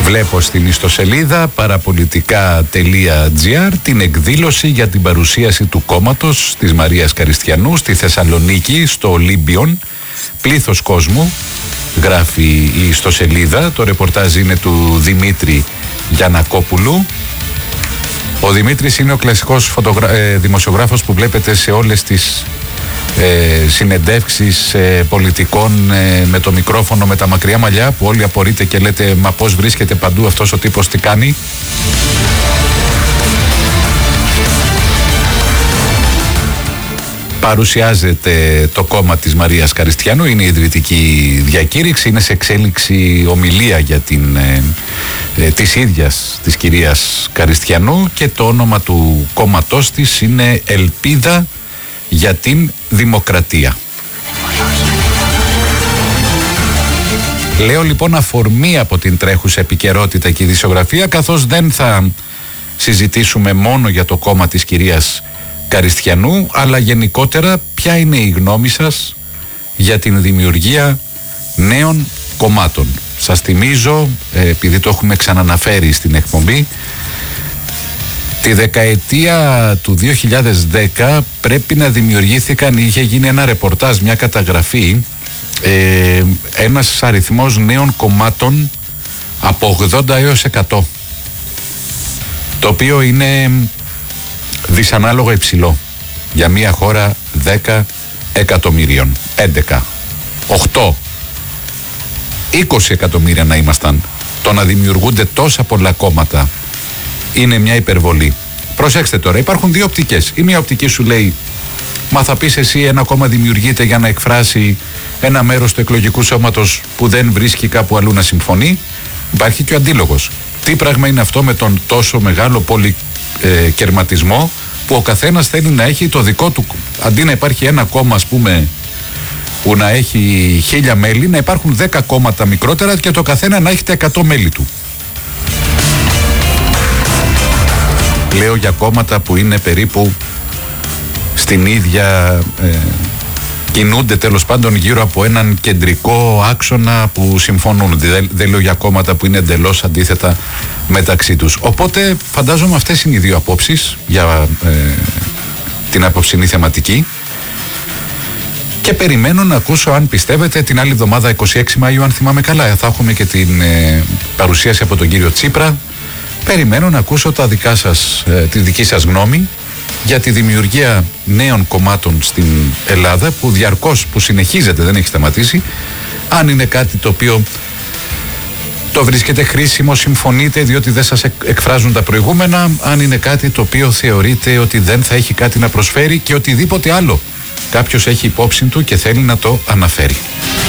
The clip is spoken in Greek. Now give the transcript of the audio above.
Βλέπω στην ιστοσελίδα παραπολιτικά.gr την εκδήλωση για την παρουσίαση του κόμματος της Μαρίας Καριστιανού στη Θεσσαλονίκη, στο Ολύμπιον. Πλήθος κόσμου, γράφει η ιστοσελίδα. Το ρεπορτάζ είναι του Δημήτρη Γιαννακόπουλου. Ο Δημήτρης είναι ο κλασικός δημοσιογράφος που βλέπετε σε όλες τις συνεντεύξεις πολιτικών με το μικρόφωνο, με τα μακριά μαλλιά, που όλοι απορείτε και λέτε μα πώς βρίσκεται παντού αυτός ο τύπος, τι κάνει. Παρουσιάζεται το κόμμα της Μαρίας Καριστιανού, είναι η ιδρυτική διακήρυξη, είναι σε εξέλιξη ομιλία για της ίδιας της κυρίας Καριστιανού και το όνομα του κόμματός της είναι Ελπίδα για την Δημοκρατία. Λέω λοιπόν αφορμή από την τρέχουσα επικαιρότητα και ειδησιογραφία, καθώς δεν θα συζητήσουμε μόνο για το κόμμα της κυρίας Καριστιανού, αλλά γενικότερα ποια είναι η γνώμη σας για την δημιουργία νέων κομμάτων. Σας θυμίζω, επειδή το έχουμε ξαναναφέρει στην εκπομπή, τη δεκαετία του 2010 πρέπει να δημιουργήθηκαν, είχε γίνει ένα ρεπορτάζ, μια καταγραφή, ένας αριθμός νέων κομμάτων από 80 έως 100, το οποίο είναι δυσανάλογα υψηλό για μια χώρα 10 εκατομμυρίων, 11, 8, 20 εκατομμύρια να ήμασταν. Το να δημιουργούνται τόσα πολλά κόμματα είναι μια υπερβολή. Προσέξτε τώρα, υπάρχουν δύο οπτικές. Η μία οπτική σου λέει, μα θα πεις εσύ ένα κόμμα δημιουργείται για να εκφράσει ένα μέρος του εκλογικού σώματος που δεν βρίσκει κάπου αλλού να συμφωνεί. Υπάρχει και ο αντίλογος. Τι πράγμα είναι αυτό με τον τόσο μεγάλο πολυκερματισμό που ο καθένας θέλει να έχει το δικό του, αντί να υπάρχει ένα κόμμα ας πούμε που να έχει 1000 μέλη, να υπάρχουν 10 κόμματα μικρότερα και το καθένα να έχει τα 100 μέλη του. Λέω για κόμματα που είναι περίπου στην ίδια, κινούνται τέλος πάντων γύρω από έναν κεντρικό άξονα που συμφωνούν. Δεν λέω για κόμματα που είναι εντελώς αντίθετα μεταξύ τους. Οπότε φαντάζομαι αυτές είναι οι δύο απόψεις για την απόψινή θεματική. Και περιμένω να ακούσω, αν πιστεύετε, την άλλη εβδομάδα 26 Μαΐου, αν θυμάμαι καλά, θα έχουμε και την παρουσίαση από τον κύριο Τσίπρα. Περιμένω να ακούσω τη δική σας γνώμη για τη δημιουργία νέων κομμάτων στην Ελλάδα, που διαρκώς, που συνεχίζεται, δεν έχει σταματήσει. Αν είναι κάτι το οποίο το βρίσκετε χρήσιμο, συμφωνείτε διότι δεν σας εκφράζουν τα προηγούμενα, αν είναι κάτι το οποίο θεωρείτε ότι δεν θα έχει κάτι να προσφέρει και οτιδήποτε άλλο κάποιος έχει υπόψη του και θέλει να το αναφέρει.